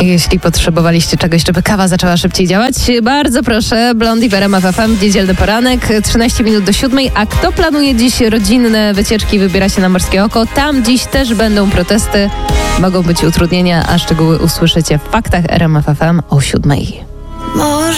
Jeśli potrzebowaliście czegoś, żeby kawa zaczęła szybciej działać, bardzo proszę, Blondie w RMF FM, niedzielny poranek, 13 minut do 7. A kto planuje dziś rodzinne wycieczki, wybiera się na Morskie Oko, tam dziś też będą protesty, mogą być utrudnienia, a szczegóły usłyszycie w faktach RMF FM o 7.